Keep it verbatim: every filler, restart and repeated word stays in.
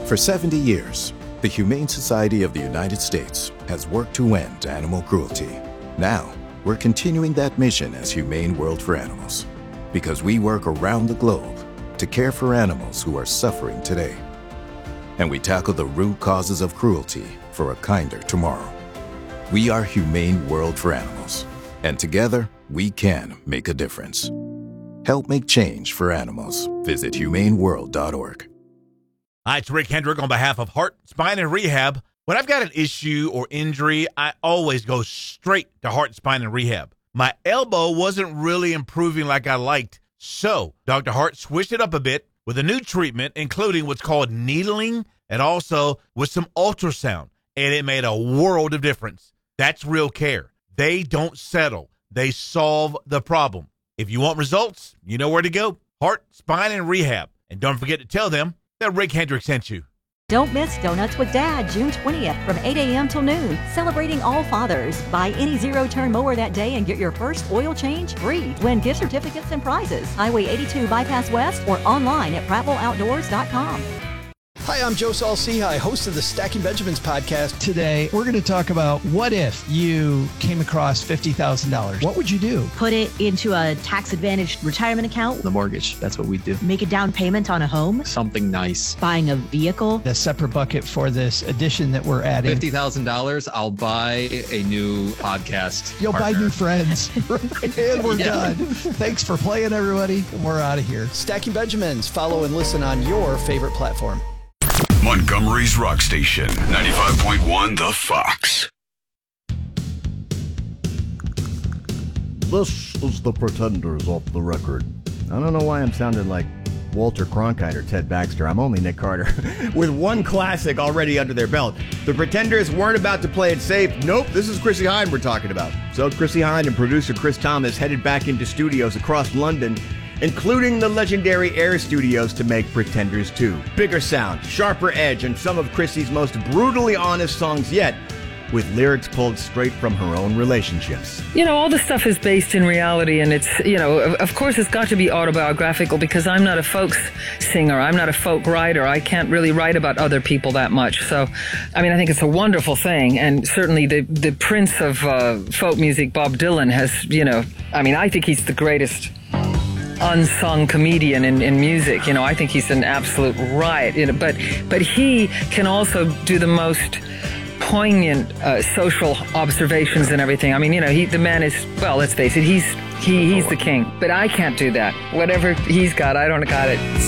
For seventy years, the Humane Society of the United States has worked to end animal cruelty. Now, we're continuing that mission as Humane World for Animals, because we work around the globe to care for animals who are suffering today. And we tackle the root causes of cruelty for a kinder tomorrow. We are Humane World for Animals, and together, we can make a difference. Help make change for animals. Visit humane world dot org. Hi, it's Rick Hendrick on behalf of Heart, Spine, and Rehab. When I've got an issue or injury, I always go straight to Heart, Spine, and Rehab. My elbow wasn't really improving like I liked, so Doctor Hart switched it up a bit with a new treatment, including what's called needling and also with some ultrasound, and it made a world of difference. That's real care. They don't settle. They solve the problem. If you want results, you know where to go. Heart, Spine, and Rehab. And don't forget to tell them that Rick Hendrick sent you. Don't miss Donuts with Dad, June twentieth from eight a.m. till noon. Celebrating all fathers. Buy any zero-turn mower that day and get your first oil change free. Win gift certificates and prizes. Highway eighty-two Bypass West or online at prattville outdoors dot com. Hi, I'm Joe Saul-Sehy, host of the Stacking Benjamins podcast. Today, we're going to talk about what if you came across fifty thousand dollars? What would you do? Put it into a tax-advantaged retirement account. The mortgage, that's what we do. Make a down payment on a home. Something nice. Buying a vehicle. The separate bucket for this addition that we're adding. fifty thousand dollars, I'll buy a new podcast You'll partner. buy new friends. And we're Yeah. done. Thanks for playing, everybody. And we're out of here. Stacking Benjamins. Follow and listen on your favorite platform. Montgomery's Rock Station, ninety-five point one The Fox. This is the Pretenders off the record. I don't know why I'm sounding like Walter Cronkite or Ted Baxter. I'm only Nick Carter. With one classic already under their belt. The Pretenders weren't about to play it safe. Nope, this is Chrissy Hynde we're talking about. So Chrissy Hynde and producer Chris Thomas headed back into studios across London, including the legendary Air Studios, to make Pretenders two. Bigger sound, sharper edge, and some of Chrissy's most brutally honest songs yet, with lyrics pulled straight from her own relationships. You know, all this stuff is based in reality, and it's, you know, of, of course it's got to be autobiographical because I'm not a folk singer. I'm not a folk writer. I can't really write about other people that much. So, I mean, I think it's a wonderful thing, and certainly the, the prince of uh, folk music, Bob Dylan, has, you know, I mean, I think he's the greatest unsung comedian in, in music. You know, I think he's an absolute riot. You know, but but he can also do the most poignant uh, social observations and everything. I mean, you know, he the man is, well, let's face it, he's he he's the king. But I can't do that. Whatever he's got, I don't got it.